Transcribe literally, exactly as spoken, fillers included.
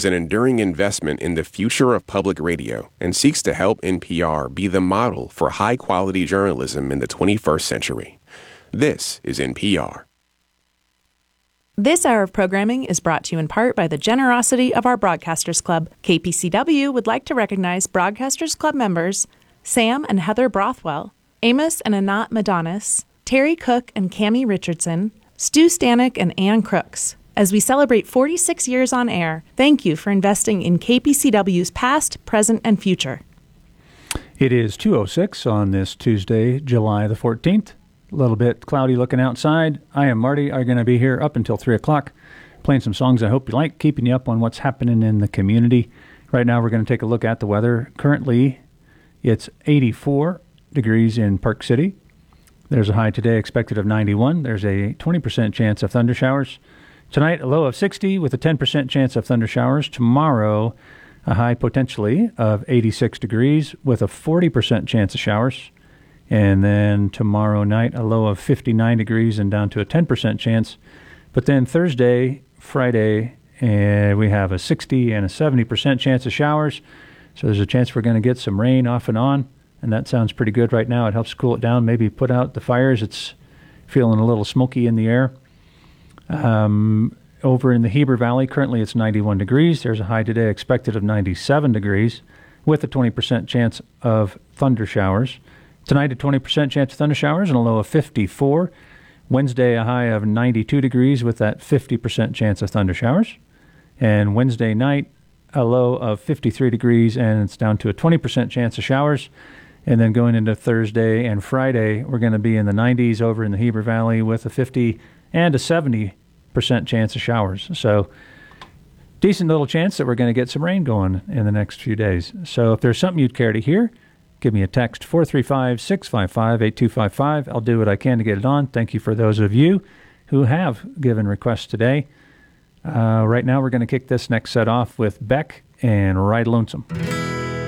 is an enduring investment in the future of public radio and seeks to help N P R be the model for high-quality journalism in the twenty-first century. This is N P R. This hour of programming is brought to you in part by the generosity of our Broadcasters Club. K P C W would like to recognize Broadcasters Club members Sam and Heather Brothwell, Amos and Anat Madonis, Terry Cook and Cammie Richardson, Stu Stanek and Ann Crooks. As we celebrate forty-six years on air, thank you for investing in K P C W's past, present, and future. It is two oh six on this Tuesday, July the fourteenth. A little bit cloudy looking outside. I am Marty. I'm going to be here up until three o'clock, playing some songs I hope you like, keeping you up on what's happening in the community. Right now we're going to take a look at the weather. Currently, it's eighty-four degrees in Park City. There's a high today expected of ninety-one. There's a twenty percent chance of thunder showers. Tonight, a low of sixty with a ten percent chance of thunder showers. Tomorrow, a high potentially of eighty-six degrees with a forty percent chance of showers. And then tomorrow night, a low of fifty-nine degrees and down to a ten percent chance. But then Thursday, Friday, uh, we have a sixty and a seventy percent chance of showers. So there's a chance we're going to get some rain off and on. And that sounds pretty good right now. It helps cool it down, maybe put out the fires. It's feeling a little smoky in the air. Um, over in the Heber Valley, currently it's ninety-one degrees. There's a high today expected of ninety-seven degrees with a twenty percent chance of thunder showers. Tonight, a twenty percent chance of thunder showers and a low of fifty-four. Wednesday, a high of ninety-two degrees with that fifty percent chance of thunder showers. And Wednesday night, a low of fifty-three degrees and it's down to a twenty percent chance of showers. And then going into Thursday and Friday, we're going to be in the nineties over in the Heber Valley with a fifty and a seventy percent chance of showers. So decent little chance that we're going to get some rain going in the next few days. So if there's something you'd care to hear, give me a text, four three five, six five five, eight two five five. I'll do what I can to get it on. Thank you for those of you who have given requests today. Uh, right now, we're going to kick this next set off with Beck and Ride Lonesome.